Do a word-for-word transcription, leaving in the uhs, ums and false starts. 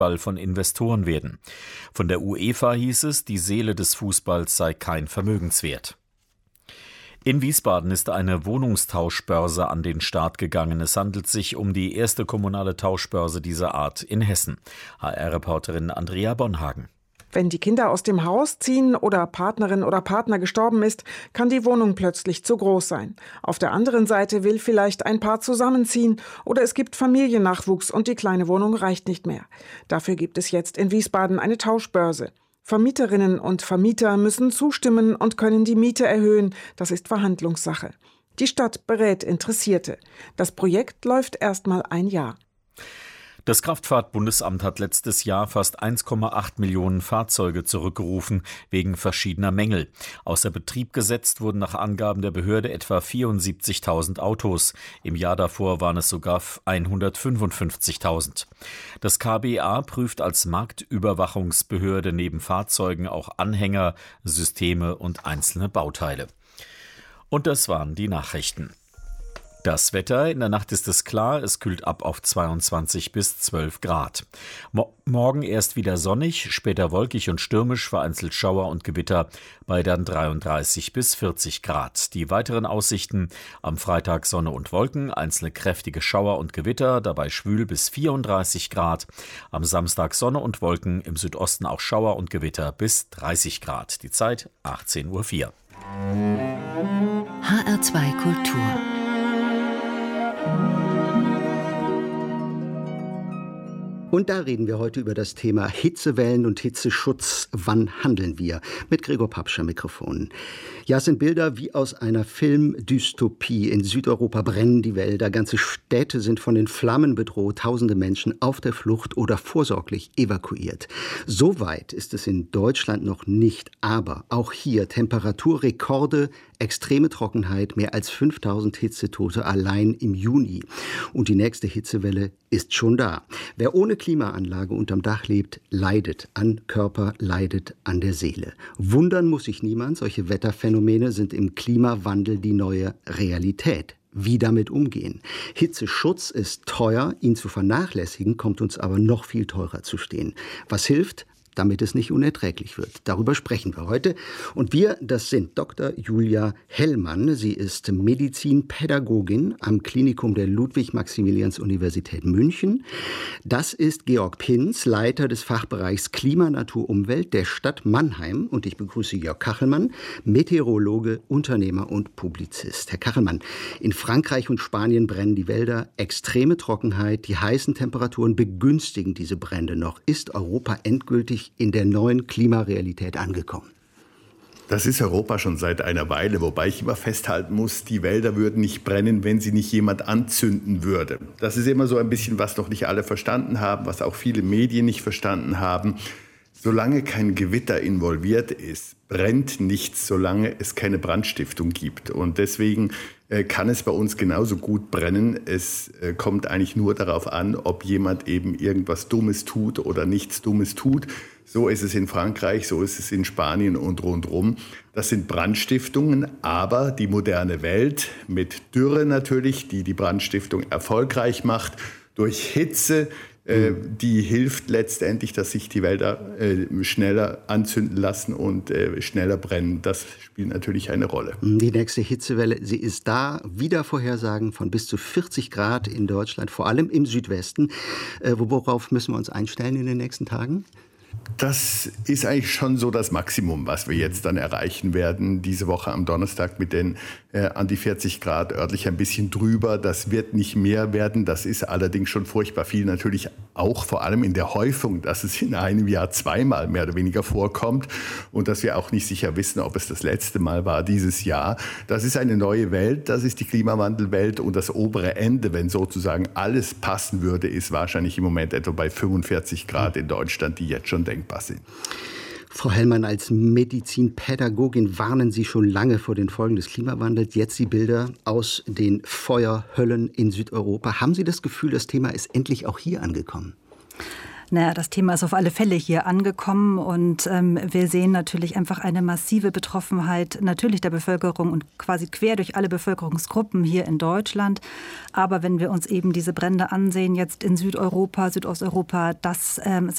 von Investoren werden. Von der UEFA hieß es, die Seele des Fußballs sei kein Vermögenswert. In Wiesbaden ist eine Wohnungstauschbörse an den Start gegangen. Es handelt sich um die erste kommunale Tauschbörse dieser Art in Hessen. H R-Reporterin Andrea Bonhagen. Wenn die Kinder aus dem Haus ziehen oder Partnerin oder Partner gestorben ist, kann die Wohnung plötzlich zu groß sein. Auf der anderen Seite will vielleicht ein Paar zusammenziehen oder es gibt Familiennachwuchs und die kleine Wohnung reicht nicht mehr. Dafür gibt es jetzt in Wiesbaden eine Tauschbörse. Vermieterinnen und Vermieter müssen zustimmen und können die Miete erhöhen. Das ist Verhandlungssache. Die Stadt berät Interessierte. Das Projekt läuft erst mal ein Jahr. Das Kraftfahrtbundesamt hat letztes Jahr fast eins Komma acht Millionen Fahrzeuge zurückgerufen, wegen verschiedener Mängel. Außer Betrieb gesetzt wurden nach Angaben der Behörde etwa vierundsiebzigtausend Autos. Im Jahr davor waren es sogar hundertfünfundfünfzigtausend. Das K B A prüft als Marktüberwachungsbehörde neben Fahrzeugen auch Anhänger, Systeme und einzelne Bauteile. Und das waren die Nachrichten. Das Wetter, in der Nacht ist es klar, es kühlt ab auf zweiundzwanzig bis zwölf Grad. Mo- morgen erst wieder sonnig, später wolkig und stürmisch, vereinzelt Schauer und Gewitter, bei dann dreiunddreißig bis vierzig Grad. Die weiteren Aussichten: am Freitag Sonne und Wolken, einzelne kräftige Schauer und Gewitter, dabei schwül bis vierunddreißig Grad. Am Samstag Sonne und Wolken, im Südosten auch Schauer und Gewitter bis dreißig Grad. Die Zeit achtzehn Uhr vier. H R zwei Kultur. Und da reden wir heute über das Thema Hitzewellen und Hitzeschutz. Wann handeln wir? Mit Gregor Papscher Mikrofon. Ja, es sind Bilder wie aus einer Filmdystopie. In Südeuropa brennen die Wälder, ganze Städte sind von den Flammen bedroht, tausende Menschen auf der Flucht oder vorsorglich evakuiert. So weit ist es in Deutschland noch nicht, aber auch hier Temperaturrekorde, extreme Trockenheit, mehr als fünftausend Hitzetote allein im Juni. Und die nächste Hitzewelle ist schon da. Wer ohne Klimaanlage unterm Dach lebt, leidet an Körper, leidet an der Seele. Wundern muss sich niemand, solche Wetterphänomene sind im Klimawandel die neue Realität. Wie damit umgehen? Hitzeschutz ist teuer, ihn zu vernachlässigen kommt uns aber noch viel teurer zu stehen. Was hilft? Damit es nicht unerträglich wird. Darüber sprechen wir heute. Und wir, das sind Doktor Julia Hellmann. Sie ist Medizinpädagogin am Klinikum der Ludwig-Maximilians-Universität München. Das ist Georg Pinz, Leiter des Fachbereichs Klima, Natur, Umwelt der Stadt Mannheim. Und ich begrüße Jörg Kachelmann, Meteorologe, Unternehmer und Publizist. Herr Kachelmann, in Frankreich und Spanien brennen die Wälder. Extreme Trockenheit, die heißen Temperaturen begünstigen diese Brände noch. Ist Europa endgültig in der neuen Klimarealität angekommen? Das ist Europa schon seit einer Weile, wobei ich immer festhalten muss, die Wälder würden nicht brennen, wenn sie nicht jemand anzünden würde. Das ist immer so ein bisschen, was noch nicht alle verstanden haben, was auch viele Medien nicht verstanden haben. Solange kein Gewitter involviert ist, brennt nichts, solange es keine Brandstiftung gibt. Und deswegen äh, kann es bei uns genauso gut brennen. Es äh, kommt eigentlich nur darauf an, ob jemand eben irgendwas Dummes tut oder nichts Dummes tut. So ist es in Frankreich, so ist es in Spanien und rundherum. Das sind Brandstiftungen, aber die moderne Welt mit Dürre natürlich, die die Brandstiftung erfolgreich macht, durch Hitze, äh, die hilft letztendlich, dass sich die Wälder äh, schneller anzünden lassen und äh, schneller brennen. Das spielt natürlich eine Rolle. Die nächste Hitzewelle, sie ist da. Wieder Vorhersagen von bis zu vierzig Grad in Deutschland, vor allem im Südwesten. Äh, worauf müssen wir uns einstellen in den nächsten Tagen? Das ist eigentlich schon so das Maximum, was wir jetzt dann erreichen werden. Diese Woche am Donnerstag mit den äh, an die vierzig Grad, örtlich ein bisschen drüber. Das wird nicht mehr werden. Das ist allerdings schon furchtbar viel. Natürlich auch vor allem in der Häufung, dass es in einem Jahr zweimal mehr oder weniger vorkommt und dass wir auch nicht sicher wissen, ob es das letzte Mal war dieses Jahr. Das ist eine neue Welt. Das ist die Klimawandelwelt. Und das obere Ende, wenn sozusagen alles passen würde, ist wahrscheinlich im Moment etwa bei fünfundvierzig Grad in Deutschland, die jetzt schon denkbar sind. Frau Hellmann, als Medizinpädagogin warnen Sie schon lange vor den Folgen des Klimawandels. Jetzt die Bilder aus den Feuerhöllen in Südeuropa. Haben Sie das Gefühl, das Thema ist endlich auch hier angekommen? Naja, das Thema ist auf alle Fälle hier angekommen und ähm, wir sehen natürlich einfach eine massive Betroffenheit natürlich der Bevölkerung und quasi quer durch alle Bevölkerungsgruppen hier in Deutschland. Aber wenn wir uns eben diese Brände ansehen, jetzt in Südeuropa, Südosteuropa, das ähm,